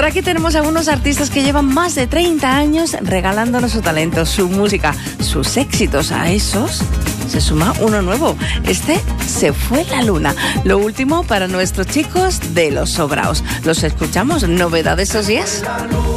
Por aquí tenemos a unos artistas que llevan más de 30 años regalándonos su talento, su música, sus éxitos. A esos se suma uno nuevo. Se fue la luna. Lo último para nuestros chicos de Los Sobraos. Los escuchamos. ¿Novedades esos días?